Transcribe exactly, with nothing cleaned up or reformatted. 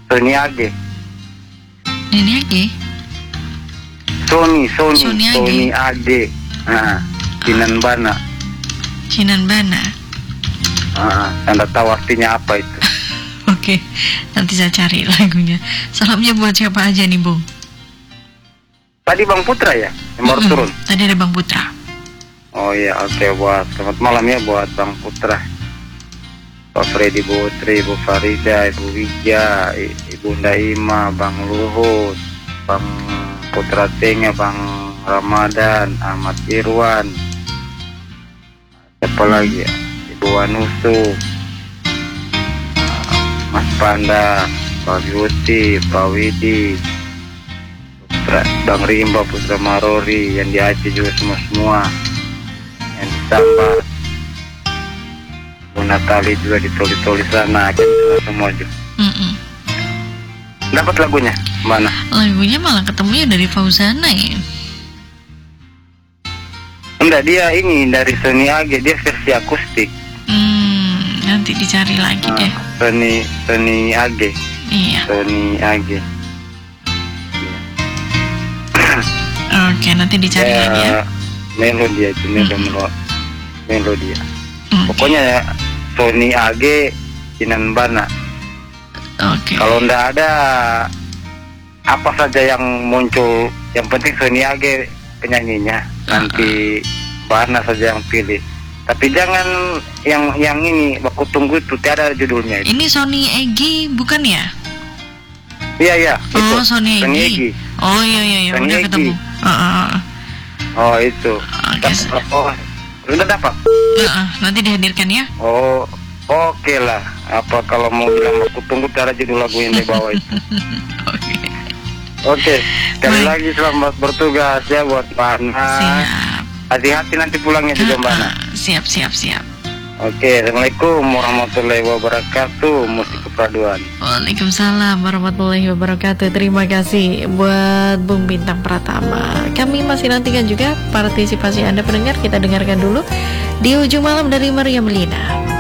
Sony Age. Ini Age? Sony, Sony, Sony Age. Sony Age. Nah, Cinan Bana. Cinan Bana. Ah, Anda tahu artinya apa itu? Oke, nanti saya cari lagunya. Salamnya buat siapa aja nih, Bung? Tadi Bang Putra ya, yang baru Mm-mm. turun. Tadi ada Bang Putra. Oh iya, oke, buat selamat malam ya buat Bang Putra. Pak Freddy, Bu Tri, Bu Farida, Ibu Wija, I- Ibu Ndaima, Bang Luhut, Bang Putra Tenga, Bang Ramadan, Ahmad Irwan, siapa lagi ya? Ibu Wanusu, Mas Panda, Pak Yuti, Pak Widi, Putra, Bang Rimba, Putra Marori, yang di Aceh juga semua-semua, yang di Sambar, Bu Natali juga di Toli-Toli sana, kan semua juga. Mm-mm. Dapat lagunya mana? Lagunya malah ketemunya dari Fauzana ya. Enggak, dia ini dari Sony Age, dia versi akustik. Hmm, nanti dicari lagi Nah, deh. Sony Sony Age, Iya. Sony Age. Oke, nanti dicari lagi ya. Ya, melodi itu, melodi, Mm-mm. melodi. Mm. Pokoknya ya, Sony Age, Cinan Bana. Oke. Kalau ndak ada apa saja yang muncul, yang penting Sony Age penyanyinya, nanti Bana saja yang pilih. Tapi jangan yang yang ini, aku tunggu itu tiada judulnya itu. Ini Sony Egi bukan ya? Iya iya. itu. Oh, Sony Sony Egi. Egi. Oh iya iya iya, Sony udah Egi. ketemu. Heeh. Oh itu. Oke. Dap- Oh, sudah dapat. Heeh, nanti dihadirkan ya. Oh, oke lah. Apa kalau mau bilang aku tunggu tiada judul lagu yang dia bawa itu. Oke. Oke. Sekali Baik. lagi selamat bertugas ya buat Bana. Siap. Hati-hati nanti pulangnya juga Bana. Heeh, siap siap siap. Oke, Assalamualaikum warahmatullahi wabarakatuh. Musik kepaduan. Waalaikumsalam warahmatullahi wabarakatuh. Terima kasih buat Bung Bintang Pratama. Kami masih nantikan juga partisipasi Anda pendengar. Kita dengarkan dulu di ujung malam dari Maria Melina.